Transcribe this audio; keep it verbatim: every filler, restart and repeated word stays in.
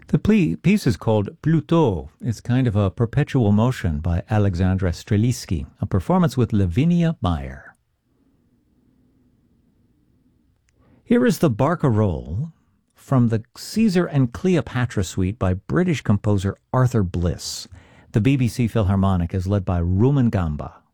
The ple- piece is called Plutôt. It's kind of a perpetual motion by Alexandra Streliski, a performance with Lavinia Meyer. Here is the Barcarolle from the Caesar and Cleopatra suite by British composer Arthur Bliss. The B B C Philharmonic is led by Rumangamba.